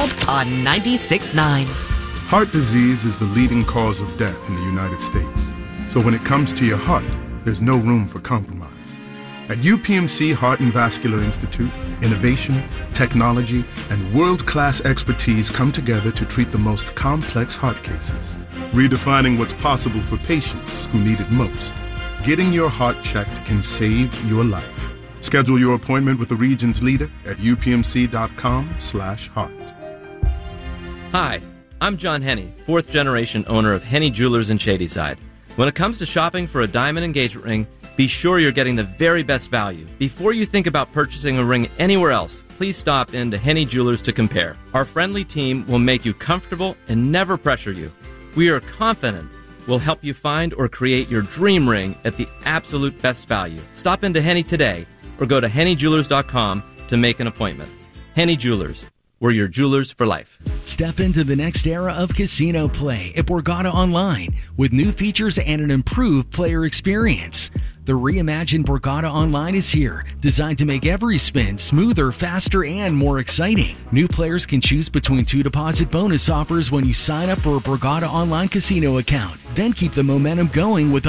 Wild on 96.9. Heart disease is the leading cause of death in the United States. So when it comes to your heart, there's no room for compromise. At UPMC Heart and Vascular Institute, innovation, technology, and world-class expertise come together to treat the most complex heart cases, redefining what's possible for patients who need it most. Getting your heart checked can save your life. Schedule your appointment with the region's leader at upmc.com/heart. Hi, I'm John Henney, fourth-generation owner of Henney Jewelers in Shadyside. When it comes to shopping for a diamond engagement ring, be sure you're getting the very best value. Before you think about purchasing a ring anywhere else, please stop in to Henney Jewelers to compare. Our friendly team will make you comfortable and never pressure you. We are confident we'll help you find or create your dream ring at the absolute best value. Stop into Henney today or go to HenneyJewelers.com to make an appointment. Henney Jewelers. We're your jewelers for life. Step into the next era of casino play at Borgata Online with new features and an improved player experience. The reimagined Borgata Online is here, designed to make every spin smoother, faster, and more exciting. New players can choose between 2 deposit bonus offers when you sign up for a Borgata Online casino account. Then keep the momentum going with